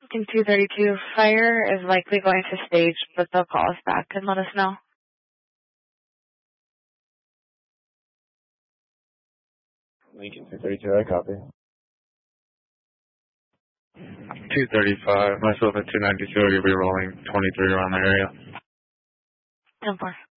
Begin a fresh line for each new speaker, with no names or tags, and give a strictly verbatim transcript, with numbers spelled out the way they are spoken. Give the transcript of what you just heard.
Team two thirty-two, fire is likely going to stage, but they'll call us back and let us know.
Lincoln two thirty-two, I copy.
two thirty-five, myself at two ninety-two, you'll be rolling twenty-three around the area.
ten four.